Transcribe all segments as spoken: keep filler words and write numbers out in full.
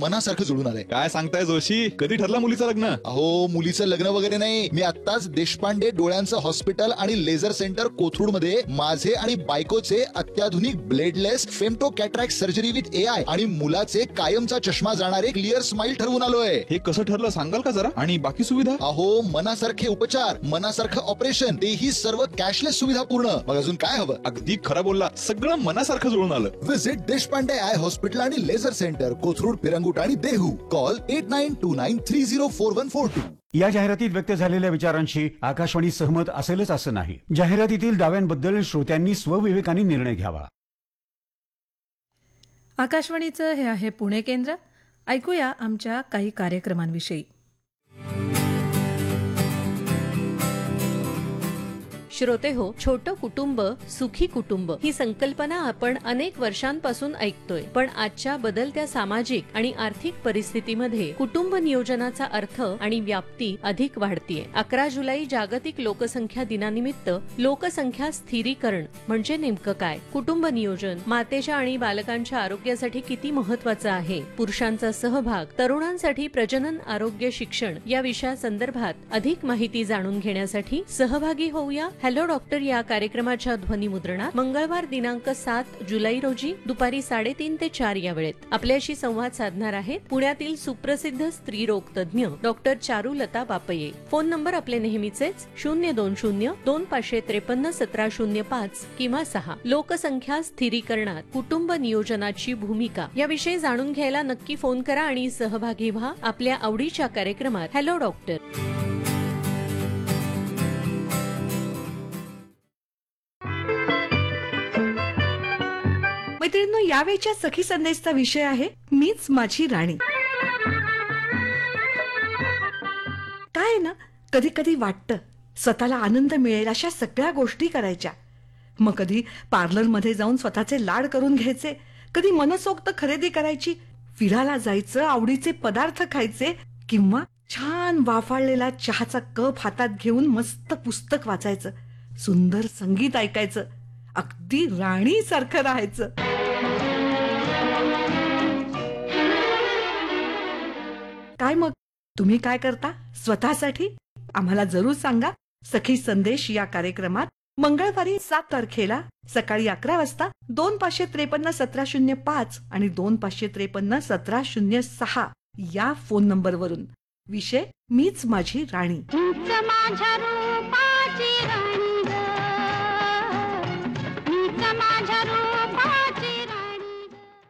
मनासारखं जुळून आलंय. काय सांगताय जोशी, कधी ठरलं मुलीचं लग्न? अहो मुलीचं लग्न वगैरे नाही, मी आत्ताच देशपांडे डोळ्यांचं हॉस्पिटल आणि लेझर सेंटर कोथरूड मध्ये माझे आणि बायकोचे अत्याधुनिक bladeless femto cataract surgery with A I आणि मुलाचे कायमचा चष्मा जाणारे क्लिअर स्माइल ठरवून आलोय. हे कसं ठरलं सांगाल का जरा? आणि बाकी सुविधा? अहो मनासारखे उपचार, मनासारखं ऑपरेशन, तेही सर्व कॅशलेस सुविधा पूर्ण. मग अजून काय हवं? अगदी खरं बोलला, सगळं मनासारखं जुळून आलं. विजिट देशपांडे आय हॉस्पिटल आणि लेझर सेंटर कोथरूड, पिरंगुट आणि Dehu. Call at nine to nine three zero four one four to. या जाहिरातीत व्यक्त झालेल्या विचारांशी आकाशवाणी सहमत असेलच असं नाही. जाहिरातीतील दाव्यांबद्दल श्रोत्यांनी स्वविवेकाने निर्णय घ्यावा. आकाशवाणीचं हे आहे पुणे केंद्र. ऐकूया आमच्या काही कार्यक्रमांविषयी. श्रोते हो, छोटं कुटुंब सुखी कुटुंब ही संकल्पना आपण अनेक वर्षांपासून ऐकतोय. पण आजच्या बदलत्या सामाजिक आणि आर्थिक परिस्थितीमध्ये कुटुंब नियोजनाचा अर्थ आणि व्याप्ती अधिक वाढतीये. अकरा जुलै जागतिक लोकसंख्या दिनानिमित्त लोकसंख्या स्थिरीकरण म्हणजे नेमकं काय? कुटुंब नियोजन मातेच्या आणि बालकांच्या आरोग्यासाठी किती महत्वाचं आहे? पुरुषांचा सहभाग, तरुणांसाठी प्रजनन आरोग्य शिक्षण या विषयासंदर्भात अधिक माहिती जाणून घेण्यासाठी सहभागी होऊया हॅलो डॉक्टर या कार्यक्रमाच्या ध्वनिमुद्रणात मंगळवार दिनांक सात जुलै रोजी दुपारी साडेतीन ते चार या वेळेत आपल्याशी संवाद साधणार आहेत पुण्यातील सुप्रसिद्ध स्त्रीरोग तज्ज्ञ डॉक्टर चारुलता बापये. फोन नंबर आपले नेहमीचेच शून्य दोन शून्य दोन पाचशे त्रेपन्न सतरा शून्य पाच किंवा सहा. लोकसंख्या स्थिरीकरणात कुटुंब नियोजनाची भूमिका याविषयी जाणून घ्यायला नक्की फोन करा आणि सहभागी व्हा आपल्या आवडीच्या कार्यक्रमात हॅलो डॉक्टर. मैत्रिणींनो, यावेळच्या सखी संदेशचा विषय आहे मीच माझी राणी. काय ना, कधी कधी वाटतं स्वतःला आनंद मिळेल अशा सगळ्या गोष्टी करायच्या. मग कधी पार्लर मध्ये जाऊन स्वतःचे लाड करून घ्यायचे, कधी मनसोक्त खरेदी करायची, फिरायला जायचं, आवडीचे पदार्थ खायचे, किंवा छान वाफाळलेला चहाचा कप हातात घेऊन मस्त पुस्तक वाचायचं, सुंदर संगीत ऐकायचं, अगदी राणी सारखं राहायचं. काय मग तुम्ही काय करता स्वतःसाठी? आम्हाला जरूर सांगा. सखी संदेश या कार्यक्रमात मंगळवारी सात तारखेला सकाळी अकरा वाजता दोन पाचशे त्रेपन्न सतरा शून्य पाच आणि दोन पाचशे त्रेपन्न सतरा शून्य सहा या फोन नंबरवरून. विषय मीच माझी राणी. माझ्या रूपाची राणी ग, मीच माझ्या रूपाची राणी.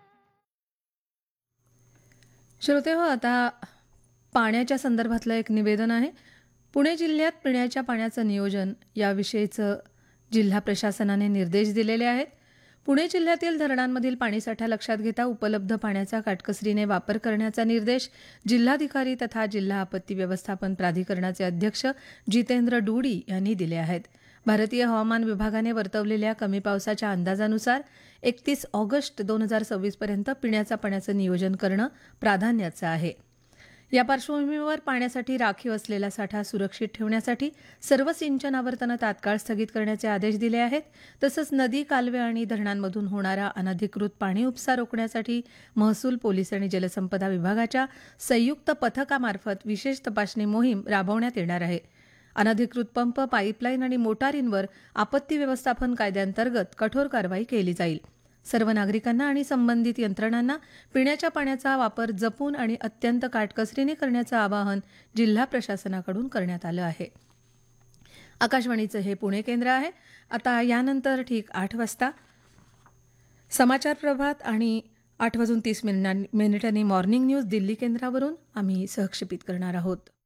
श्रोते हो, आता पाण्याच्या संदर्भातलं एक निवेदन आहे. पुणे जिल्ह्यात पिण्याच्या पाण्याचं नियोजन याविषयीचं जिल्हा प्रशासनाने निर्देश दिलेले आहेत. पुणे जिल्ह्यातील धरणांमधील पाणीसाठा लक्षात घेता उपलब्ध पाण्याचा काटकसरीने वापर करण्याचा निर्देश जिल्हाधिकारी तथा जिल्हा आपत्ती व्यवस्थापन प्राधिकरणाचे अध्यक्ष जितेंद्र डुडी यांनी दिले आहेत. भारतीय हवामान विभागाने वर्तवलेल्या कमी पावसाच्या अंदाजानुसार एकतीस ऑगस्ट दोन हजार सव्वीस पर्यंत पिण्याच्या पाण्याचं नियोजन करणं प्राधान्याचं आहे. या पार्श्वभूमीवर पाण्यासाठी राखीव असलेला साठा सुरक्षित ठेवण्यासाठी सर्व सिंचन आवर्तनं तात्काळ स्थगित करण्याचे आदेश दिले आहेत. तसंच नदी, कालवे आणि धरणांमधून होणारा अनधिकृत पाणी उपसा रोखण्यासाठी महसूल, पोलीस आणि जलसंपदा विभागाच्या संयुक्त पथकामार्फत विशेष तपासणी मोहीम राबवण्यात येणार आहे. अनधिकृत पंप, पाईपलाईन आणि मोटारींवर आपत्ती व्यवस्थापन कायद्याअंतर्गत कठोर कारवाई केली जाईल. सर्व नागरिकांना आणि संबंधित यंत्रणांना पिण्याच्या पाण्याचा वापर जपून आणि अत्यंत काटकसरीने करण्याचं आवाहन जिल्हा प्रशासनाकडून करण्यात आलं आहे. आकाशवाणीचं हे पुणे केंद्र आहे. आता यानंतर ठीक आठ वाजता समाचार प्रभात आणि आठ वाजून तीस मिनिटांनी मॉर्निंग न्यूज दिल्ली केंद्रावरून आम्ही सहक्षेपित करणार आहोत.